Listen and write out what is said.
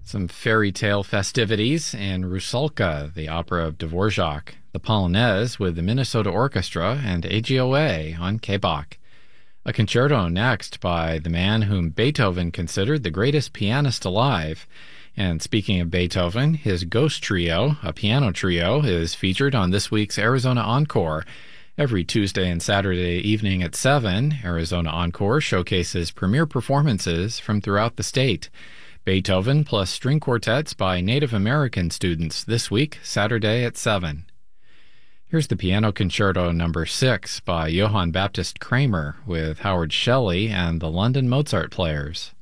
Some fairy tale festivities in Rusalka, the opera of Dvorak, the Polonaise with the Minnesota Orchestra, and AGOA on KBach. A concerto next by the man whom Beethoven considered the greatest pianist alive. And speaking of Beethoven, his Ghost Trio, a piano trio, is featured on this week's Arizona Encore. Every Tuesday and Saturday evening at 7, Arizona Encore showcases premier performances from throughout the state. Beethoven plus string quartets by Native American students this week, Saturday at 7. Here's the Piano Concerto No. 6 by Johann Baptist Kramer with Howard Shelley and the London Mozart Players.